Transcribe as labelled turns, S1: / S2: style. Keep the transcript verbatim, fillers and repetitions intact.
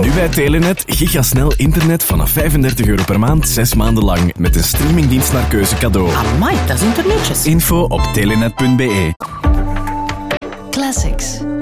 S1: Nu bij Telenet, gigasnel internet vanaf vijfendertig euro per maand, zes maanden lang. Met een streamingdienst naar keuze cadeau.
S2: Amai, dat is internetjes.
S1: Info op telenet punt be.
S3: Classics.